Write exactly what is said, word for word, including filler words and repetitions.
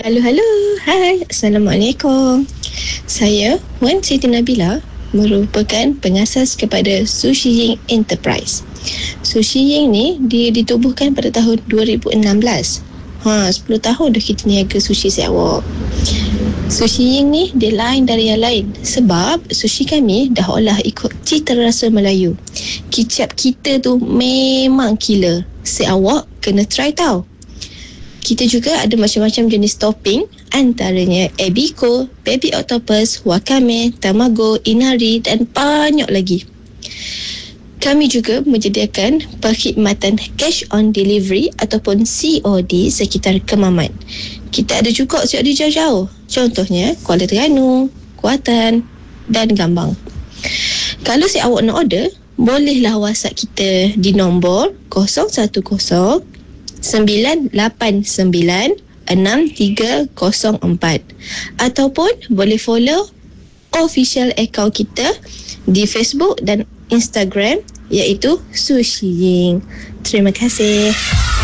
Halo, halo. Hai, Assalamualaikum. Saya Wan Siti Nabila, merupakan pengasas kepada Sushi Ying Enterprise. Sushi Ying ni dia ditubuhkan pada tahun dua ribu enam belas. Ha, sepuluh tahun dah kita niaga sushi Sarawak. Sushi Ying ni dia lain dari yang lain sebab sushi kami dah olah ikut cita rasa Melayu. Kicap kita tu memang killer. Sarawak kena try tau. Kita juga ada macam-macam jenis topping, antaranya ebiko, baby octopus, wakame, tamago, inari dan banyak lagi. Kami juga menyediakan perkhidmatan cash on delivery ataupun C O D sekitar Kemaman. Kita ada juga C O D jauh-jauh. Contohnya Kuala Terengganu, Kuantan dan Gambang. Kalau si awak nak order, bolehlah WhatsApp kita di nombor kosong satu kosong sembilan lapan sembilan enam tiga kosong empat ataupun boleh follow official account kita di Facebook dan Instagram iaitu Sushi Ying. Terima kasih.